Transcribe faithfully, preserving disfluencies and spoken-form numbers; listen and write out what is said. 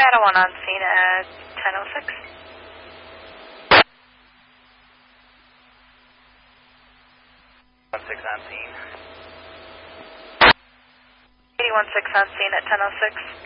Nevada one on scene at ten oh six. one six on scene. eighty-one six on scene at ten oh six.